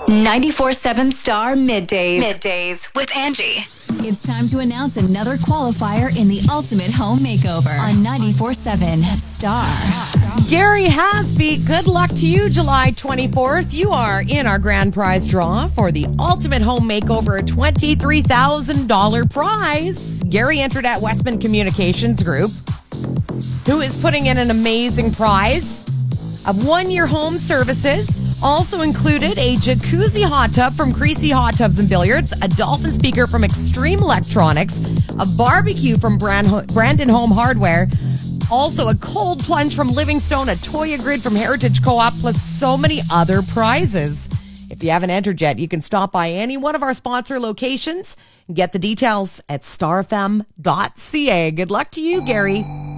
94.7 Star Middays. Middays with Angie. It's time to announce another qualifier in the ultimate home makeover on 94.7 Star. Gary Hasby, good luck to you July 24th. You are in our grand prize draw for the ultimate home makeover $23,000 prize. Gary entered at Westman Communications Group, who is putting in an amazing prize of 1-year home services. Also included a jacuzzi hot tub from Creasy Hot Tubs and Billiards, a Dolphin speaker from Extreme Electronics, a barbecue from Brandon Home Hardware, also a cold plunge from Livingstone, a Toya Grid from Heritage Co-op, plus so many other prizes. If you haven't entered yet, you can stop by any one of our sponsor locations and get the details at starfm.ca. Good luck to you, Gary.